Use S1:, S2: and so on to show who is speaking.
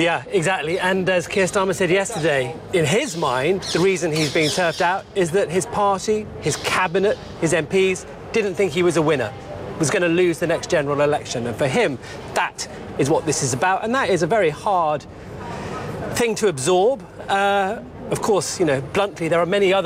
S1: Yeah, exactly. And as Keir Starmer said yesterday, in his mind, the reason he's being turfed out is that his party, his cabinet, his MPs didn't think he was a winner, was going to lose the next general election. And for him, that is what this is about. And that is a very hard thing to absorb. Of course, bluntly, there are many other